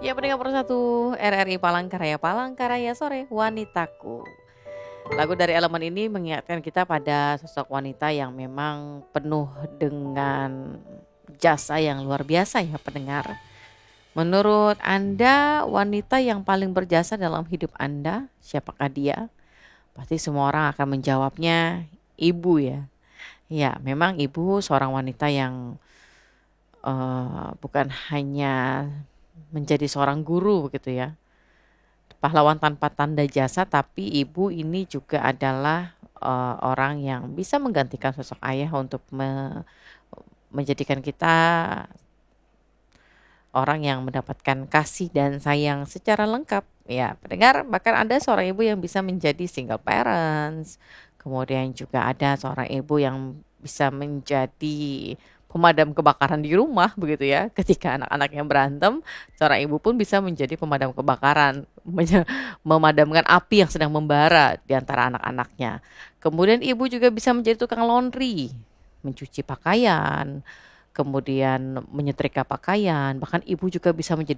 Ya pendengar persatu RRI Palangkaraya Sore Wanitaku. Lagu dari Elemen ini mengingatkan kita pada sosok wanita yang memang penuh dengan jasa yang luar biasa ya pendengar. Menurut Anda wanita yang paling berjasa dalam hidup Anda siapakah dia? Pasti semua orang akan menjawabnya ibu ya. Ya memang ibu seorang wanita yang bukan hanya menjadi seorang guru begitu ya, pahlawan tanpa tanda jasa, tapi ibu ini juga adalah orang yang bisa menggantikan sosok ayah untuk menjadikan kita orang yang mendapatkan kasih dan sayang secara lengkap. Ya, pendengar, bahkan ada seorang ibu yang bisa menjadi single parents. Kemudian juga ada seorang ibu yang bisa menjadi pemadam kebakaran di rumah begitu ya. Ketika anak-anaknya berantem, seorang ibu pun bisa menjadi pemadam kebakaran, memadamkan api yang sedang membara di antara anak-anaknya. Kemudian ibu juga bisa menjadi tukang laundry, mencuci pakaian, kemudian menyetrika pakaian, bahkan ibu juga bisa menjadi